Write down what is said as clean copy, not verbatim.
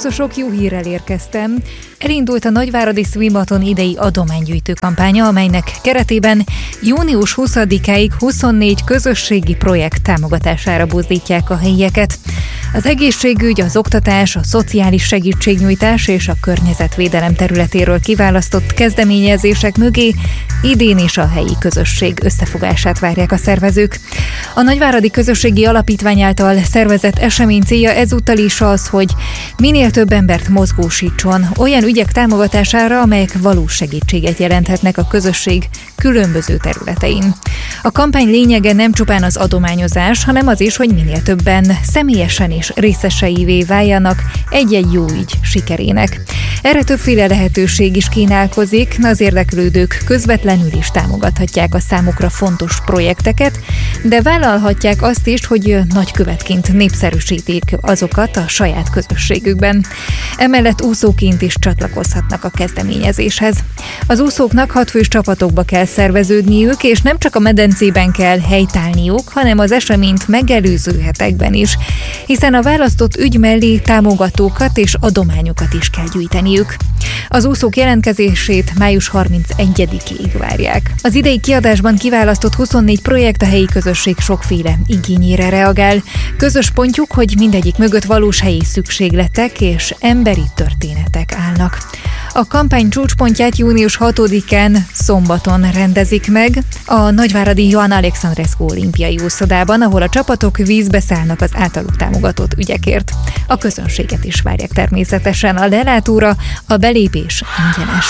úszosok, jó hírrel érkeztem. Elindult a Nagyváradi Swimbaton idei adománygyűjtő kampánya, amelynek keretében június 20-áig 24 közösségi projekt támogatására buzdítják a helyieket. Az egészségügy, az oktatás, a szociális segítségnyújtás és a környezetvédelem területéről kiválasztott kezdeményezések mögé idén is a helyi közösség összefogását várják a szervezők. A Nagyváradi Közösségi Alapítvány által szervezett esemény célja ezúttal is az, hogy minél több embert mozgósítson olyan ügyek támogatására, amelyek valós segítséget jelenthetnek a közösség különböző területein. A kampány lényege nem csupán az adományozás, hanem az is, hogy minél többen személyesen és részeseivé váljanak egy-egy jó ügy sikerének. Erre többféle lehetőség is kínálkozik, az érdeklődők közvetlenül is támogathatják a számukra fontos projekteket, de vállalhatják azt is, hogy nagykövetként népszerűsítik azokat a saját közösségükben. Emellett úszóként is csatlakozhatnak a kezdeményezéshez. Az úszóknak 6 fős csapatokba kell szerveződniük, és nem csak a medencében kell helytállniuk, hanem az eseményt megelőző hetekben is, hiszen a választott ügy mellé támogatókat és adományokat is kell gyűjteniük. Az úszók jelentkezését május 31-ig várják. Az idei kiadásban kiválasztott 24 projekt a helyi közösség sokféle igényére reagál. Közös pontjuk, hogy mindegyik mögött valós helyi szükségletek és emberi történetek állnak. A kampány csúcspontját június 6-án szombaton rendezik meg a nagyváradi Ioan Alexandrescu olimpiai úszodában, ahol a csapatok vízbe szállnak az általuk támogatott ügyekért. A közönséget is várják természetesen, a lelátóra a belépés ingyenes.